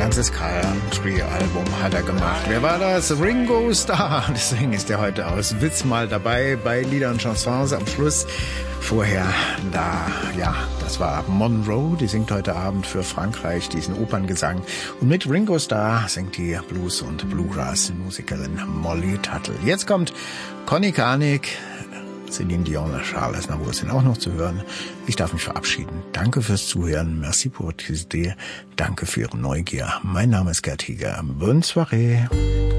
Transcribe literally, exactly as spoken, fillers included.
ganzes Country-Album hat er gemacht. Wer war das? Ringo Starr. Deswegen ist er heute aus Witz mal dabei bei Lieder und Chansons am Schluss. Vorher da, ja, das war Monroe, die singt heute Abend für Frankreich diesen Operngesang. Und mit Ringo Starr singt die Blues- und Bluegrass-Musikerin Molly Tuttle. Jetzt kommt Conny Karnick, Céline Dion, Charles Aznavour sind auch noch zu hören. Ich darf mich verabschieden. Danke fürs Zuhören. Merci pour votre Danke für Ihre Neugier. Mein Name ist Gerd Hieger. Bonne soirée.